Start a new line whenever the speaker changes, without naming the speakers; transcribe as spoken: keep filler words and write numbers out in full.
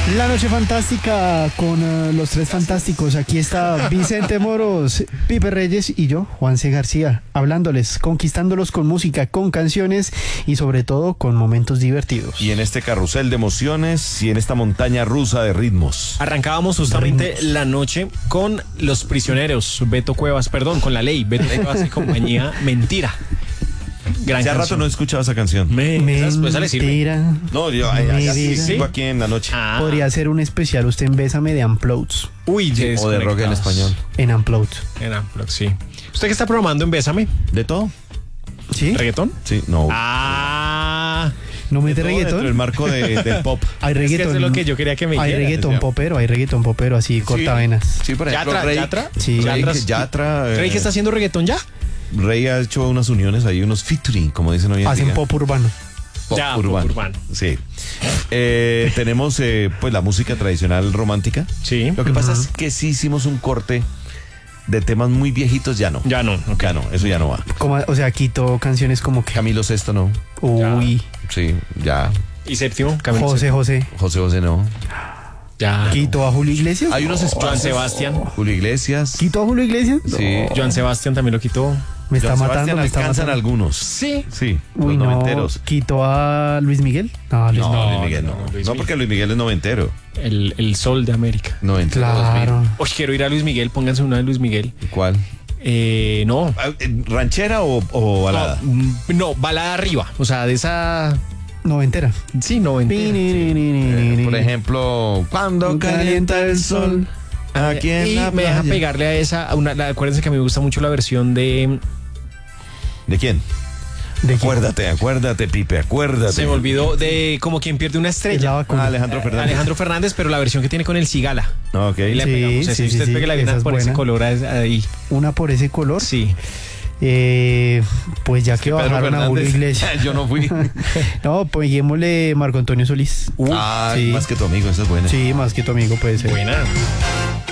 La noche fantástica con uh, los tres fantásticos. Aquí está Vicente Moros, Pipe Reyes y yo, Juanse García, hablándoles, conquistándolos con música, con canciones y sobre todo con momentos divertidos.
Y en este carrusel de emociones y en esta montaña rusa de ritmos.
Arrancábamos justamente ritmos. La noche con Los Prisioneros, Beto Cuevas, perdón, con La Ley, Beto Cuevas y compañía, Mentira. Gran
Hace rato no he escuchado esa canción.
Me,
Mentira.
Le sirve.
No, yo ay, ay, así sigo aquí en la noche.
Ah.
Podría ser un especial usted en Bésame de Unplugged.
Uy,
Sí, o de rock en español.
En Unplugged.
En Unplugged, sí. ¿Usted qué está programando en Bésame?
¿De todo?
¿Sí?
¿Reggaetón?
Sí, no.
Ah.
¿No mete
De todo dentro
reggaetón?
del marco de, del pop.
Hay
Es que
reggaetón.
eso es lo que yo quería que me
Hay
dijera.
reggaetón
decía.
popero, hay reggaetón popero así, cortavenas.
Sí, por ejemplo,
¿Yatra?
Rey.
¿Yatra?
Sí.
Rey,
Yatra.
que Yatra,
¿Rey
eh,
que está haciendo reggaetón ya?
Rey ha hecho unas uniones ahí, unos featuring, como dicen hoy en
Hacen
día.
pop urbano.
Pop
Ya, pop
urbano.
urbano.
Sí. Eh, tenemos eh, pues la música tradicional romántica.
Sí.
Lo que pasa es que sí hicimos un corte de temas muy viejitos, ya no.
Ya no. ok.
Ya no, eso ya no va.
Como, o sea, quito canciones como que...
Camilo Sesto no.
Uy,
Sí, ya.
¿Y séptimo? Camilo
José José.
José José no.
Ya.
¿Quito a Julio Iglesias?
Hay unos espacios.
Joan Sebastián.
Julio Iglesias.
¿Quito a Julio Iglesias?
Sí.
Joan Sebastián también lo quitó.
Me está
Joan
matando,
Sebastián
me está
alcanzan
matando.
algunos.
Sí.
Sí,
Uy,
los
no.
noventeros.
¿Quito a Luis Miguel? No, Luis
No,
Miguel.
Luis Miguel no.
no,
No,
Luis
porque
Miguel.
Luis Miguel es noventero.
El, el sol de América.
Noventero.
Claro.
Oye, quiero ir a Luis Miguel. Pónganse una de Luis Miguel.
dos mil. ¿Cuál?
Eh, no.
Ah, eh, ¿Ranchera o, o balada?
No, mm, no, balada arriba. O sea, de esa.
Noventera.
Sí, noventa.
Eh, por ejemplo, cuando calienta el sol. Aquí en
y
la
me deja
playa.
pegarle a esa. A una, la- acuérdense que a mí me gusta mucho la versión de.
¿De quién?
¿De quién?
Acuérdate, acuérdate, Pipe, acuérdate.
Se me olvidó de como quien pierde una
Es la
estrella.
vacuna.
Ah, Alejandro Fernández.
Alejandro Fernández, pero la versión que tiene con el Cigala.
Ok.
Y le
Sí,
pegamos ese.
sí,
Y usted
sí,
pegue la
sí,
bien
esa es
por ese
buena.
color ahí.
Una por ese color.
Sí.
Eh, pues ya que
Pedro
bajaron a Julio
Fernández.
Iglesias.
Yo no fui.
No, pues lleguémosle Marco Antonio Solís.
ah,
sí.
más que tu amigo, esa es buena.
Sí, más que tu amigo puede ser.
Buena.